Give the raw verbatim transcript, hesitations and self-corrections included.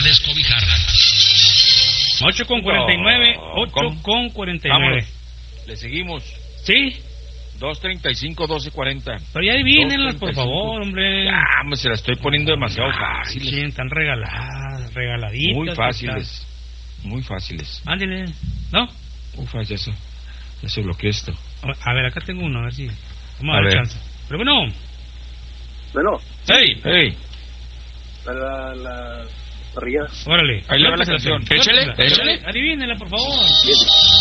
descobijar. ocho con cuarenta y nueve, ocho con cuarenta y nueve. Le seguimos. ¿Sí? dos treinta y cinco, doce cuarenta. Pero ya adivínenlas, por favor, hombre. Ya, me se la estoy poniendo demasiado fáciles. Sí, están regaladas, regaladitas. Muy fáciles. Muy fáciles. Ándale, ¿no? Ufa, ya se, ya se bloqueó esto. A ver, acá tengo uno, a ver si... Vamos a, A dar ver. chance. Pero bueno. Bueno, ¡Hey! ¡Hey! la, la parrilla. Órale. Ahí le va la Suéltesela, canción. suéltesela. Échale, échale. Adivínenla, por favor. Siete.